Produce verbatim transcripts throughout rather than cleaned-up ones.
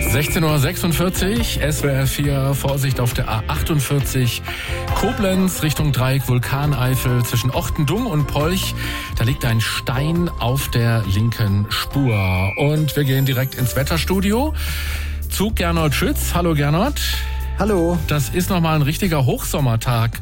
sechzehn Uhr sechsundvierzig, S W R vier, Vorsicht auf der A achtundvierzig, Koblenz Richtung Dreieck Vulkaneifel zwischen Ochtendung und Polch. Da liegt ein Stein auf der linken Spur. Und wir gehen direkt ins Wetterstudio zu Gernot Schütz. Hallo Gernot. Hallo. Das ist nochmal ein richtiger Hochsommertag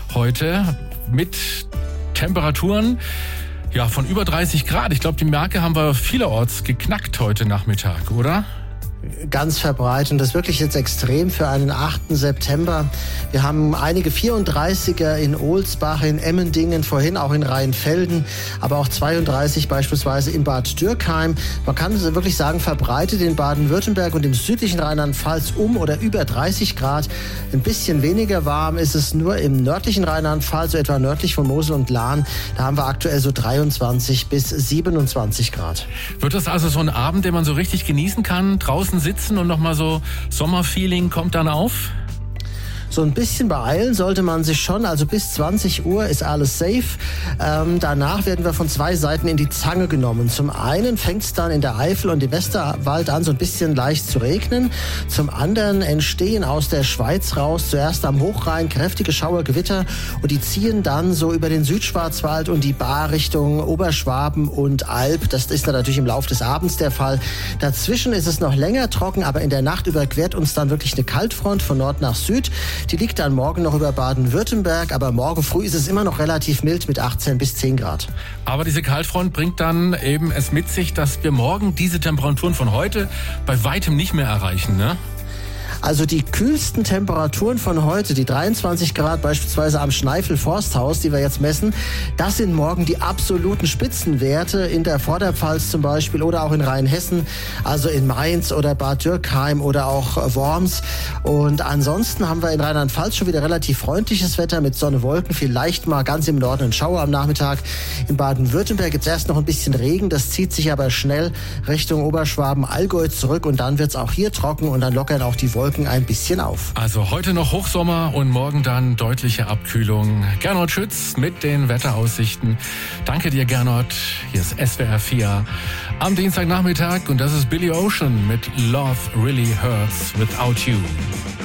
heute mit Temperaturen ja, von über dreißig Grad. Ich glaube, die Marke haben wir vielerorts geknackt heute Nachmittag, oder? Ganz verbreitet. Und das ist wirklich jetzt extrem für einen achten September. Wir haben einige vierunddreißiger in Ohlsbach, in Emmendingen, vorhin auch in Rheinfelden, aber auch zweiunddreißig beispielsweise in Bad Dürkheim. Man kann wirklich sagen, verbreitet in Baden-Württemberg und im südlichen Rheinland-Pfalz um oder über dreißig Grad. Ein bisschen weniger warm ist es nur im nördlichen Rheinland-Pfalz, so etwa nördlich von Mosel und Lahn. Da haben wir aktuell so dreiundzwanzig bis siebenundzwanzig Grad. Wird das also so ein Abend, den man so richtig genießen kann, draußen sitzen und nochmal so Sommerfeeling kommt dann auf? So ein bisschen beeilen sollte man sich schon. Also bis zwanzig Uhr ist alles safe. Ähm, danach werden wir von zwei Seiten in die Zange genommen. Zum einen fängt es dann in der Eifel und im Westerwald an, so ein bisschen leicht zu regnen. Zum anderen entstehen aus der Schweiz raus zuerst am Hochrhein kräftige Schauergewitter und die ziehen dann so über den Südschwarzwald und die Baar Richtung Oberschwaben und Alb. Das ist dann natürlich im Laufe des Abends der Fall. Dazwischen ist es noch länger trocken, aber in der Nacht überquert uns dann wirklich eine Kaltfront von Nord nach Süd. Die liegt dann morgen noch über Baden-Württemberg, aber morgen früh ist es immer noch relativ mild mit achtzehn bis zehn Grad. Aber diese Kaltfront bringt dann eben es mit sich, dass wir morgen diese Temperaturen von heute bei weitem nicht mehr erreichen, ne? Also die kühlsten Temperaturen von heute, die dreiundzwanzig Grad beispielsweise am Schneifel-Forsthaus, die wir jetzt messen, das sind morgen die absoluten Spitzenwerte in der Vorderpfalz zum Beispiel oder auch in Rheinhessen, also in Mainz oder Bad Dürkheim oder auch Worms. Und ansonsten haben wir in Rheinland-Pfalz schon wieder relativ freundliches Wetter mit Sonne, Wolken, vielleicht mal ganz im Norden ein Schauer am Nachmittag. In Baden-Württemberg gibt es erst noch ein bisschen Regen, das zieht sich aber schnell Richtung Oberschwaben, Allgäu zurück und dann wird es auch hier trocken und dann lockern auch die Wolken ein bisschen auf. Also heute noch Hochsommer und morgen dann deutliche Abkühlung. Gernot Schütz mit den Wetteraussichten. Danke dir, Gernot. Hier ist S W R vier am Dienstagnachmittag und das ist Billy Ocean mit Love Really Hurts Without You.